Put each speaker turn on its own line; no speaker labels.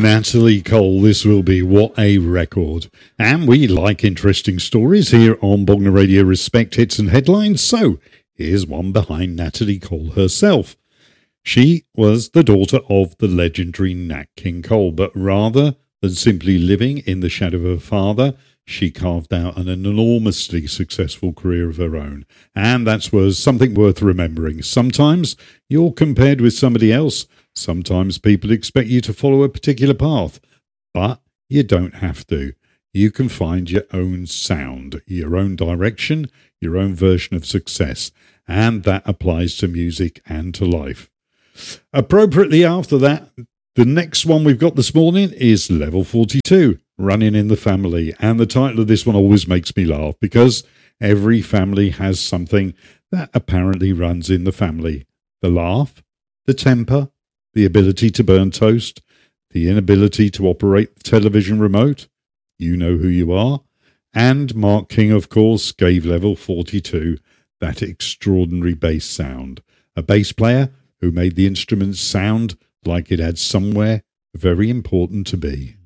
Natalie Cole, this will be What a Record. And we like interesting stories here on Bognor Radio, Respect Hits and Headlines, so here's one behind Natalie Cole herself. She was the daughter of the legendary Nat King Cole, but rather than simply living in the shadow of her father, she carved out an enormously successful career of her own. And that was something worth remembering. Sometimes you're compared with somebody else. Sometimes people expect you to follow a particular path, but you don't have to. You can find your own sound, your own direction, your own version of success, and that applies to music and to life. Appropriately after that, the next one we've got this morning is Level 42, Running in the Family, and the title of this one always makes me laugh because every family has something that apparently runs in the family. The laugh, the temper, the ability to burn toast, the inability to operate the television remote, you know who you are, and Mark King, of course, gave Level 42 that extraordinary bass sound. A bass player who made the instrument sound like it had somewhere very important to be.